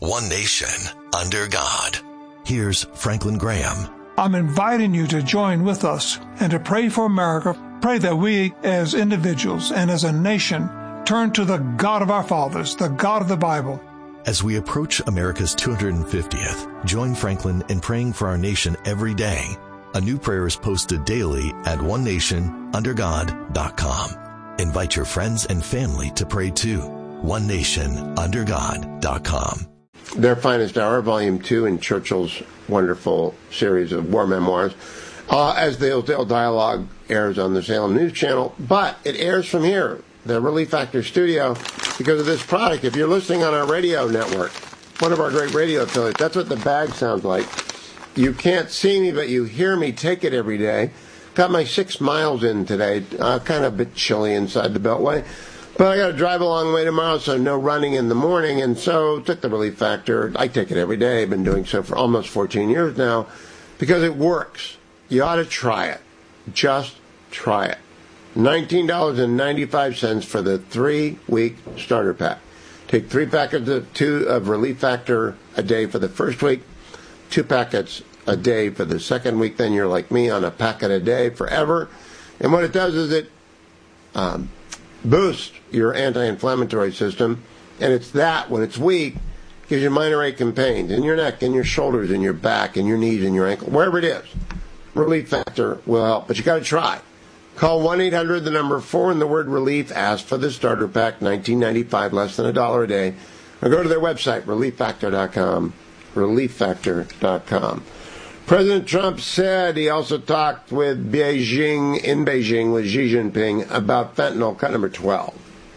One nation, under God. Here's Franklin Graham. I'm inviting you to join with us and to pray for America. Pray that we as individuals and as a nation turn to the God of our fathers, the God of the Bible. As we approach America's 250th, join Franklin in praying for our nation every day. A new prayer is posted daily at onenationundergod.com. Invite your friends and family to pray too. onenationundergod.com. Their Finest Hour, Volume 2 in Churchill's wonderful series of war memoirs, as the Hillsdale Dialogue airs on the Salem News Channel. But it airs from here, the Relief Factor studio, because of this product. If you're listening on our radio network, one of our great radio affiliates, that's what the bag sounds like. You can't see me, but you hear me take it every day. Got my 6 miles in today, kind of a bit chilly inside the Beltway. But I got to drive a long way tomorrow, so no running in the morning, and so took the Relief Factor. I take it every day. I've been doing so for almost 14 years now, because it works. You ought to try it. Just try it. $19.95 for the 3-week starter pack. Take 3 packets of Relief Factor a day for the first week, 2 packets a day for the second week. Then you're like me on a packet a day forever. And what it does is it boosts your anti-inflammatory system, and it's that when it's weak gives you minor ache and pains in your neck, in your shoulders, in your back, in your knees, in your ankle, wherever it is. Relief Factor will help, but you got to try. Call 1-800 the number 4 and the word relief. Ask for the starter pack, $19.95, less than $1 a day, or go to their website, relieffactor.com. relieffactor.com. President Trump said he also talked with Beijing with Xi Jinping about fentanyl, cut number 12.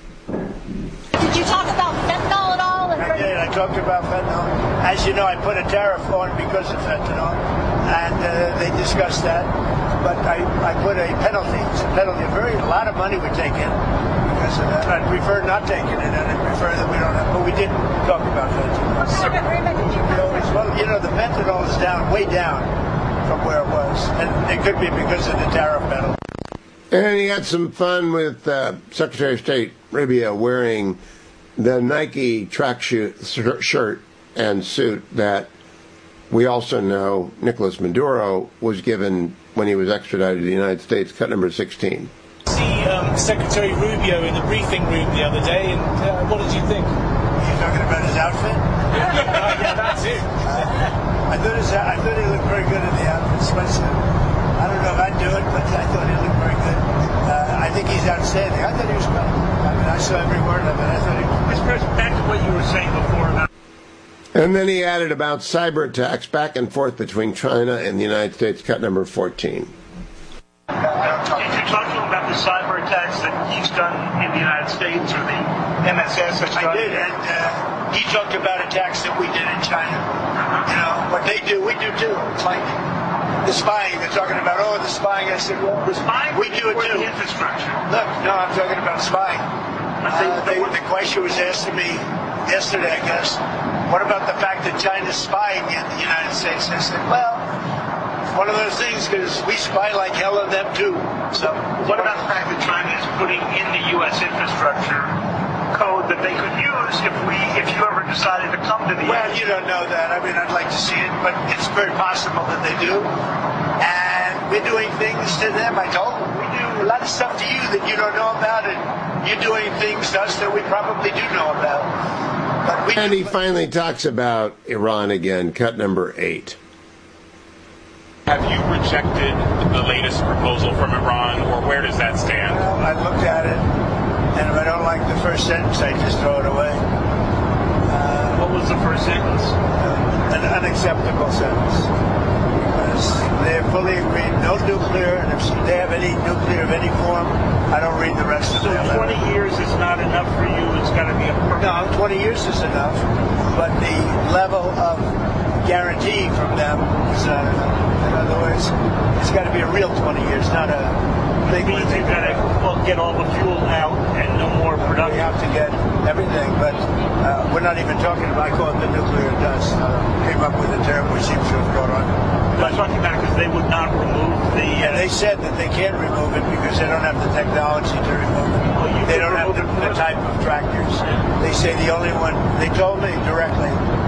Did you talk about fentanyl at all? I did. I talked about fentanyl. As you know, I put a tariff on because of fentanyl, and they discussed that. But I put a penalty. It's a penalty. A lot of money we take in because of that. I'd prefer not taking it, and I'd prefer that we don't have. But we did talk about fentanyl. What kind of agreement did you come to? Well, you know, the fentanyl is down, way down from where it was, and it could be because of the tariff penalty. And he had some fun with Secretary of State Rubio wearing the Nike track shirt and suit that we also know Nicolas Maduro was given when he was extradited to the United States, cut number 16. See Secretary Rubio in the briefing room the other day, and what did you think? You're talking about his outfit? Yeah, that's it. I thought he looked very good in the outfit. I don't know if I'd do it, but I thought he looked very good. I think he's outstanding. I thought he was good. I mean, I saw every word of it. I thought he was good. Back to what you were saying before about... And then he added about cyber attacks back and forth between China and the United States, cut number 14. Did you talk to him about the cyber attacks that he's done in the United States or the MSS has done? I did, and he talked about attacks that we did in China. You know, what they do, we do too. It's like the spying. They're talking about, the spying. I said, well, the spying? We do it too. The infrastructure. Look, no, I'm talking about spying. The question was asked to me yesterday, I guess, what about the fact that China's spying in the United States? I said, well, it's one of those things because we spy like hell on them too. So, what about the fact that China is putting in the U.S. infrastructure code that they could use if you ever decided to come to the Well, you don't know that. I mean, I'd like to see it, but it's very possible that they do. And we're doing things to them. I told them, we do a lot of stuff to you that you don't know about, and you're doing things to us that we probably do know about. And he finally talks about Iran again, cut number 8. Have you rejected the latest proposal from Iran, or where does that stand? Well, I looked at it, and if I don't like the first sentence, I just throw it away. What was the first sentence? An unacceptable sentence. Because they're fully agreed, no nuclear, and if they have any nuclear of any form, I don't read the rest of it. So 20 years is not enough for you, it's got to be a permanent. No, 20 years is enough, but the level of guarantee from them is not enough. In other words, it's got to be a real 20 years, not a big one. You've got to get all the fuel out and no more production. We have to get everything, but we're not even talking about, I call it the nuclear dust. Came up with a term which seems to have caught on. I'm talking about because they would not remove the... they said that they can't remove it because they don't have the technology to remove it. Well, they don't have the type of tractors. They say the only one, they told me directly,